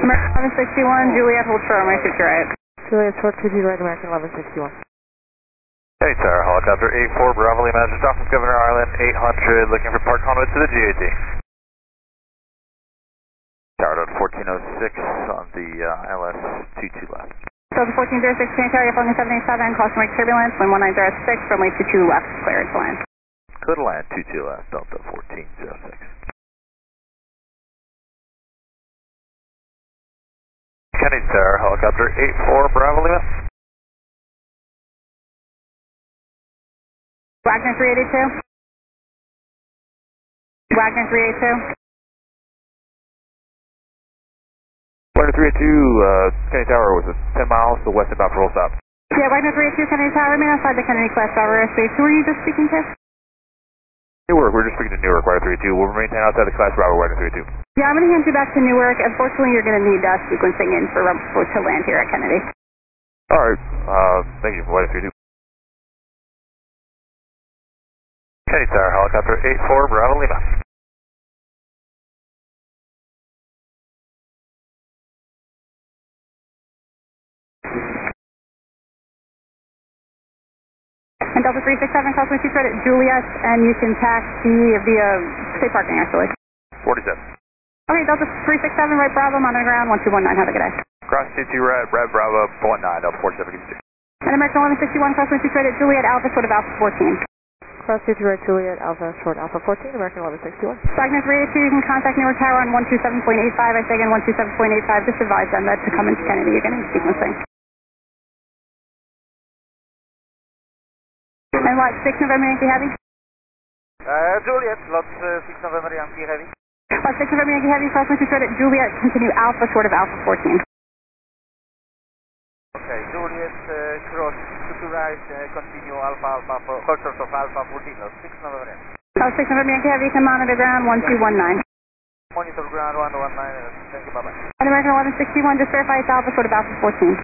American 1161, Juliet, hold short on my future right. Juliet, short 2G right, American 1161. Hey, Tower, helicopter 84, Bravo Lima, just off of Governor Island, 800, looking for park conduit to the GAT. Tower 1406 on the LS22 left. Delta 1406, can you tell you're flying 787, caution wake turbulence, wind 1906, runway 22 left, cleared to land. Clear to land, 22 left, Delta 1406. Kennedy Tower, helicopter 84, Bravo Lima. Wagner 382. Wagner 382. Wagner 382, Kennedy Tower was 10 miles to the west about for roll stop. Yeah, Wagner 382, Kennedy Tower, remain outside the Kennedy class Bravo airspace. Who were you just speaking to? Newark, we're just speaking to Newark, Wagner 382. We'll remain outside the class Bravo, Wagner 382. Yeah, I'm going to hand you back to Newark. Unfortunately, you're going to need sequencing in for to land here at Kennedy. Alright, thank you, Wagner 382. Kennedy Tower, helicopter 84, Bravo Lima. And Delta 367, cross my seat credit Juliet, and you can taxi via state parking actually. 47. Okay, Delta 367, right Bravo, monitor ground, 1219, have a good day. Cross 22 red, Bravo, 0.9, Delta 47, give me 6. And American 1161, cross my seat credit Juliet, Alpha, short of Alpha 14. Cross 2G right, Juliet, Alpha, short Alpha 14, American 1161. Wagner 382, you can contact Newark Tower on 127.85, I say again 127.85, just advise them that to come into Kennedy, you're getting sequencing. And what, 6 November Yankee Heavy? Juliet, lot 6 November Yankee Heavy. 6 November Yankee Heavy, cross my seat credit Juliet, continue Alpha, short of Alpha 14. Okay, Juliet, cross to right, continue Alpha, hold short of Alpha 14, 6 November Yankee. 6 November Yankee Heavy, can monitor ground 1219. Monitor ground 119, thank you, bye-bye. And American 1161, just verify it's Alpha, short of Alpha 14.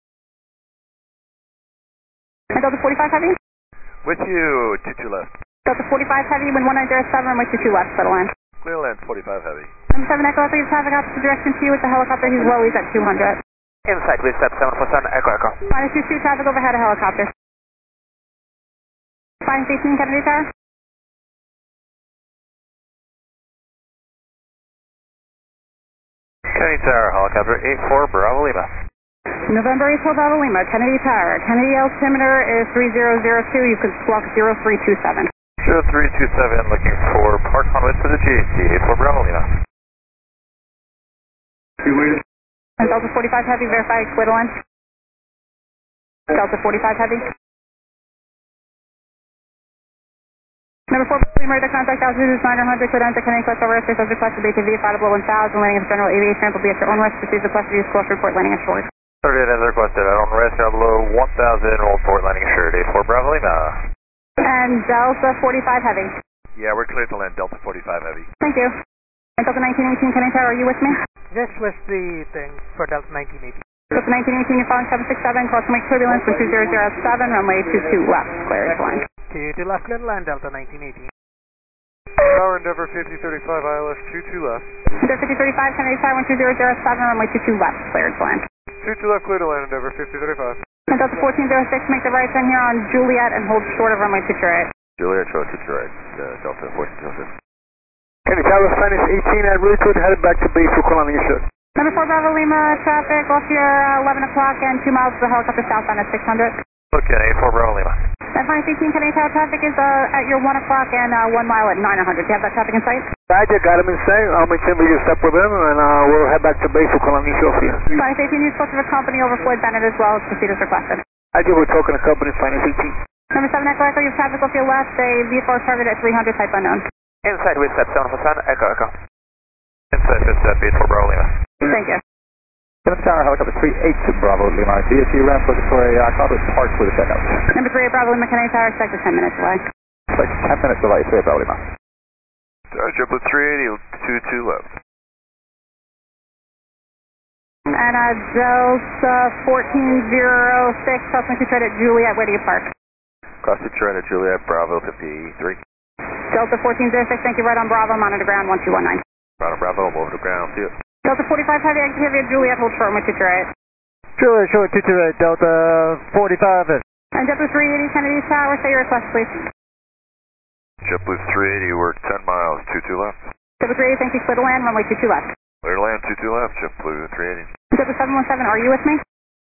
And Delta 45 Heavy? With you, 22 left. Delta 45 Heavy, wind 1907, runway 22 left, settle land. Clear land, 45 Heavy. Number 7 Echo, 3 traffic opposite direction to you with the helicopter, he's low, he's at 200. Inside, please, step 7 for Sun, Echo. Minus 22, traffic overhead, a helicopter. Minus 18, Kennedy Tower. Kennedy Tower, helicopter 84, Bravo Lima. November 8 Bravo Lima, Kennedy Tower. Kennedy altimeter is 3002, you can squawk 0327. 0327, looking for park conduit to the GAT, 84 Bravo Lima. And Delta 45 Heavy, verify equivalent. Delta 45 Heavy. Number 4 Lima, radar contact altitude is 900, clear down to Kennedy Class over airspace as requested, BTV, flight below 1000, landing at General Aviation, will be at your own risk, receive the requested use course report, landing at short. 38 as requested, on rest below 1000, roll forward, landing assured, 84 Bravo Lima. And Delta 45 Heavy. Yeah, we're clear to land, Delta 45 Heavy. Thank you. And Delta 1918, Kennedy Tower, are you with me? Just with the thing for Delta 1980. Delta 1918, you're following 767, cross make turbulence from 2007, runway 22 left, clear to land. To left, clear to land, Delta 1918. Tower Endeavor 5035, ILS 22 left. Endeavor 5035, Kennedy Tower, 2007, runway 22 left, clear to land. 22 left, clear to land, Endeavor 5035. And Delta 1406, make the right turn here on Juliet and hold short of runway 22 right. Juliet, short to right, Delta 1406. Kennedy Tower, Spanish 18 at Route headed back to base for landing assured. Number 4 Bravo Lima, traffic off your 11 o'clock and 2 miles to the helicopter southbound at 600. Okay, 84 Bravo Lima. And 518 Kennedy Tower, traffic is at your 1 o'clock and 1 mile at 900. Do you have that traffic in sight? Roger, got him in sight. I'll make sure we get step with him and we'll head back to base for landing assured for you. 518, you spoke to the company over Floyd Bennett as well as proceed as requested. I did, we're talking to company Finance 18. Number 7 Echo, you have traffic off your left, a VFR target at 300, type unknown. Inside with step 7 for Sun, Echo. Inside with step 84 Bravo Lima. Thank you. Kennedy Tower, helicopter 38 Bravo Lima. DSU ramp looking for a conduit parts for the checkout. Number 3 Bravo Lima, Kennedy Tower, expect a 10 minutes away. Expect 10 minutes delay, 3 Bravo Lima. Triple 380, 22 left. And Delta 1406, cross country trade at Juliet, where do you park? Cross the train at Juliet, Bravo 53. Delta 1406, thank you, right on Bravo, monitor ground 1219. Right on Bravo, move to ground, see you. Delta 45 Heavy activity, Juliet, hold short, with 22 right. Juliet, short 22 right, Delta 45 is. And JetBlue 380 Kennedy Tower, say your request, please. JetBlue 380, we're 10 miles, 22 left. JetBlue 380, thank you, clear to land, runway 22 left. Clear to land, 22 left, JetBlue 380. JetBlue 717, are you with me?